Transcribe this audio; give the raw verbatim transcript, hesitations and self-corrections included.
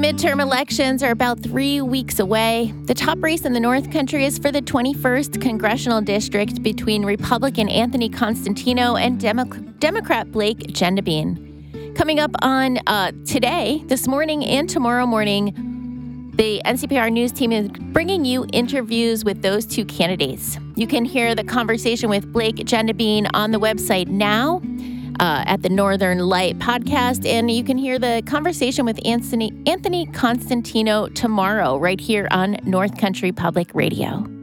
midterm elections are about three weeks away. The top race in the North Country is for the twenty-first Congressional District between Republican Anthony Constantino and Demo- Democrat Blake Gendebien. Coming up on uh, today, this morning, and tomorrow morning, the N C P R News team is bringing you interviews with those two candidates. You can hear the conversation with Blake Gendebien on the website now. Uh, at the Northern Light podcast, and you can hear the conversation with Anthony Anthony Constantino tomorrow right here on North Country Public Radio.